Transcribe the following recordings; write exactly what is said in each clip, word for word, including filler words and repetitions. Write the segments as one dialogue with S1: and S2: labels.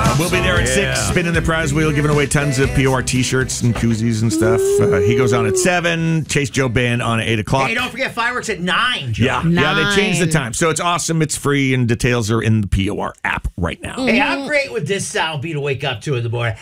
S1: Uh, we'll be there at
S2: Yeah.
S1: six, spinning the prize wheel, giving away tons of P O R T-shirts and koozies and stuff. Uh, he goes on at seven. Chase Joe Band on at eight o'clock.
S2: Hey, don't forget fireworks at nine, Joe.
S1: Yeah, yeah, they changed the time. So it's awesome. It's free, and details are in the P O R app right now.
S2: Hey, I'm great with this sound beat to wake up to in the morning.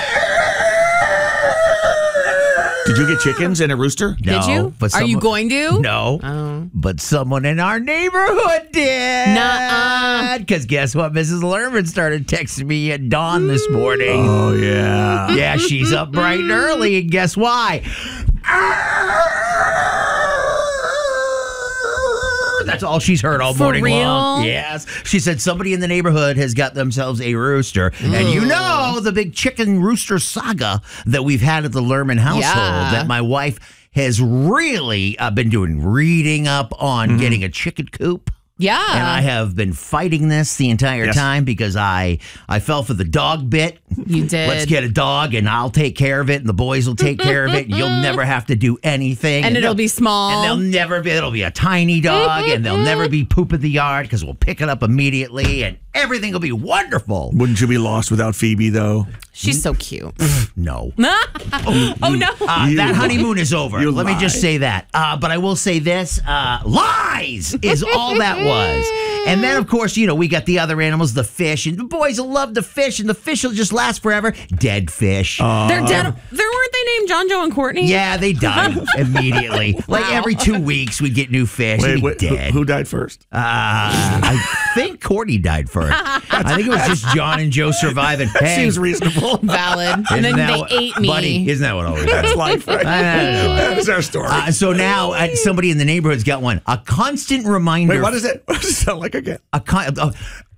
S1: Did you get chickens and a rooster?
S3: Did you?
S2: but
S3: Are you
S2: someone-
S3: going to?
S2: No.
S3: Oh.
S2: But someone in our neighborhood did.
S3: Nuh-uh.
S2: Because guess what? Missus Lerman started texting me at dawn this morning.
S1: Oh, yeah.
S2: Yeah, she's up bright and early, and guess why? That's all she's heard all
S3: For
S2: morning
S3: real?
S2: long. Yes. She said somebody in the neighborhood has got themselves a rooster. And you know the big chicken rooster saga that we've had at the Lerman household
S3: Yeah.
S2: that my wife has really uh, been doing reading up on getting a chicken coop.
S3: Yeah.
S2: And I have been fighting this the entire
S1: Yes.
S2: time because I I fell for the dog bit.
S3: You did.
S2: Let's get a dog and I'll take care of it and the boys will take care of it. And you'll never have to do anything.
S3: And it'll
S2: they'll-
S3: be small.
S2: And they'll never be, it'll be a tiny dog and they'll never be poop in the yard because we'll pick it up immediately and everything will be wonderful.
S1: Wouldn't you be lost without Phoebe, though?
S3: She's so cute.
S2: No.
S3: Oh, no.
S2: Uh,
S1: You-
S2: that honeymoon is over.
S1: you
S2: Let me just
S1: lie.
S2: say that. Uh, but I will say this. Uh, lies is all that was. And then, of course, you know, we got the other animals, the fish. And the boys will love the fish. And the fish will just last forever. Dead fish.
S3: They're dead. There weren't they named John, Joe, and Courtney?
S2: yeah, they died immediately. Like
S3: Wow.
S2: every two weeks, we get new fish.
S1: Wait,
S2: They'd be
S1: wait, who,
S2: dead.
S1: who died first?
S2: Uh, I think Courtney died first. I think it was just John and Joe surviving. Hey,
S1: Seems reasonable.
S3: Valid. And
S2: isn't
S3: then
S2: that
S3: they
S2: what-
S3: ate me.
S2: Buddy, isn't that what always
S1: That's
S2: happens?
S1: life, right?
S2: I don't know.
S1: That's our story.
S2: Uh, so now uh, somebody in the neighborhood's got one. A constant reminder.
S1: Wait, what is it? What does it sound like again?
S2: A con- uh,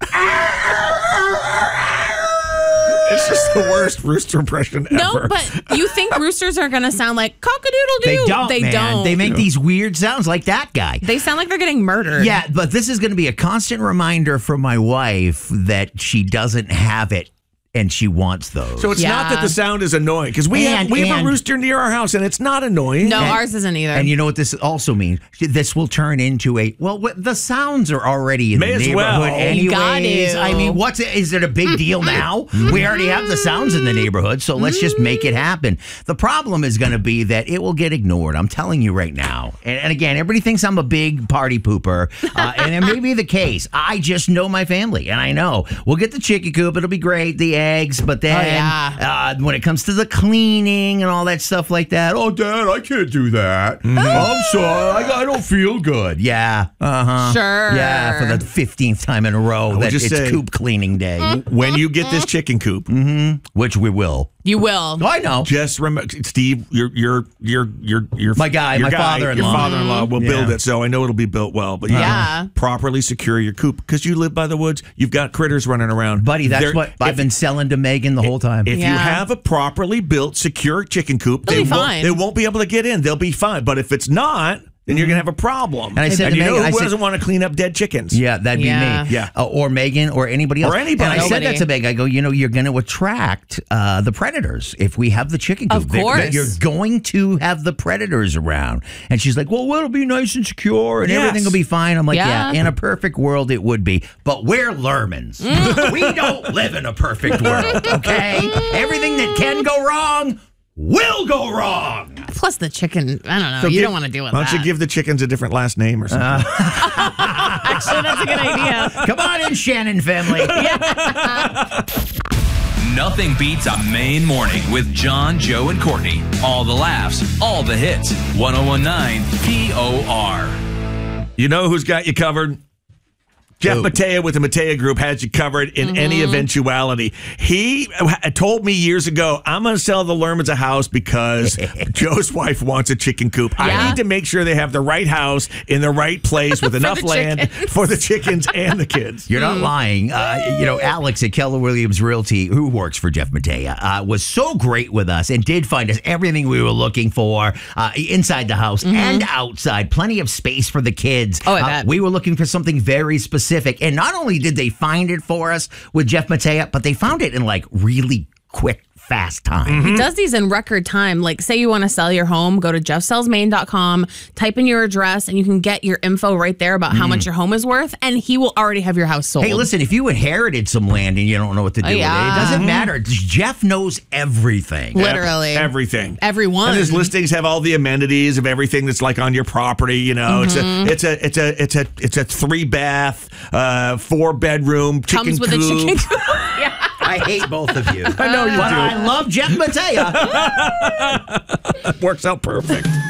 S1: It's just the worst rooster impression ever.
S3: No, but you think roosters are going to sound like cock-a-doodle-doo.
S2: they don't,
S3: They
S2: man.
S3: don't.
S2: They make these weird sounds like that guy.
S3: They sound like they're getting murdered.
S2: Yeah, but this is going to be a constant reminder from my wife that she doesn't have it and she wants those.
S1: So it's not
S3: Yeah.
S1: that the sound is annoying, because we have
S2: And-
S1: we have
S2: and-
S1: a rooster near our house, and it's not annoying.
S3: No,
S2: And-
S3: ours isn't either.
S2: And you know what this also means? This will turn into a well. What, the sounds are already in
S1: May
S2: the
S1: as
S2: neighborhood,
S1: well.
S2: anyways.
S3: You got to.
S2: I mean, what's it? Is it a big deal now? We already have the sounds in the neighborhood, so let's just make it happen. The problem is going to be that it will get ignored. I'm telling you right now. And, and again, everybody thinks I'm a big party pooper, uh, and it may be the case. I just know my family, and I know we'll get the chicken coop. It'll be great, the eggs, but then
S3: Oh, yeah.
S2: uh, when it comes to the cleaning and all that stuff like that, oh, Dad, I can't do that. I'm sorry, I, I don't feel good. Yeah, uh huh.
S3: Sure.
S2: Yeah, for the fifteenth time in a row that
S1: just
S2: it's
S1: say-
S2: coop cleaning day,
S1: When you get this chicken coop,
S2: which we will.
S3: You will.
S2: Oh, I know.
S1: just remember, Steve, your your your your your
S2: My guy,
S1: your
S2: my father-in-law.
S1: your father-in-law will
S2: Mhm.
S1: build
S2: Yeah.
S1: it. So I know it'll be built well. But you
S3: Yeah.
S1: gotta properly secure your coop because you live by the woods. You've got critters running around,
S2: Buddy, that's
S1: They're-
S2: what
S1: if-
S2: I've been selling to Megan the whole time.
S1: If you
S3: Yeah.
S1: have a properly built, secure chicken coop,
S3: They'll
S1: they
S3: be
S1: won't,
S3: fine.
S1: they won't be able to get in. They'll be fine. But if it's not, then you're gonna have a problem.
S2: And I said to
S1: you know
S2: Megan,
S1: who
S2: I said-
S1: doesn't want to clean up dead chickens?
S2: Yeah, that'd be
S3: Yeah.
S2: me.
S1: Yeah.
S2: Uh, or Megan or anybody else.
S1: Or anybody.
S2: And I said that
S3: Nobody.
S2: to Megan. I go, you know, you're going to attract uh, the predators if we have the chicken coop.
S3: Of
S2: They're-
S3: course.
S2: they're- You're going to have the predators around. And she's like, well, it'll be nice and secure and
S1: Yes.
S2: everything will be fine. I'm like, yeah.
S3: Yeah.
S2: in a perfect world, it would be. But we're Lermans. we don't live in a perfect world, okay? Everything that can go wrong will go wrong.
S3: Plus the chicken, I don't know.
S1: So
S3: you
S1: give-
S3: don't want to deal with
S1: Why don't
S3: that.
S1: you give the chickens a different last name or something?
S3: Actually, that's a good idea.
S2: Come on in, Shannon family.
S4: Nothing beats a Maine morning with John, Joe, and Courtney. All the laughs, all the hits. one oh one nine P O R.
S1: You know who's got you covered? Jeff
S2: Who?
S1: Matea with the Matea Group has you covered in any eventuality. He uh, told me years ago, I'm going to sell the Lermans a house because Joe's wife wants a chicken coop. I
S3: Yeah.
S1: need to make sure they have the right house in the right place with enough
S3: the
S1: land
S3: chickens.
S1: for the chickens and the kids.
S2: You're not lying. Uh, you know, Alex at Keller Williams Realty, who works for Jeff Matea, uh, was so great with us and did find us everything we were looking for uh, inside the house and outside. Plenty of space for the kids.
S3: Oh, I
S2: Uh,
S3: bet.
S2: we were looking for something very specific. And not only did they find it for us with Jeff Matea, but they found it in like really quick fast time.
S3: He does these in record time. Like, say you want to sell your home, go to jeff sells maine dot com, type in your address, and you can get your info right there about how much your home is worth, and he will already have your house sold.
S2: Hey, listen, if you inherited some land and you don't know what to do
S3: Oh, yeah.
S2: with it, it doesn't matter. Jeff knows everything.
S3: Literally.
S1: Everything.
S3: Everyone.
S1: And his listings have all the amenities of everything that's like on your property. You know,
S3: Mm-hmm.
S1: it's a, it's a, it's a, it's a, it's a three bath, uh, four bedroom chicken
S3: Comes with
S1: coop.
S3: a chicken coop. Yeah.
S2: I hate both of you.
S1: I know you
S2: But
S1: do.
S2: I love Jeff Matea.
S1: Works out perfect.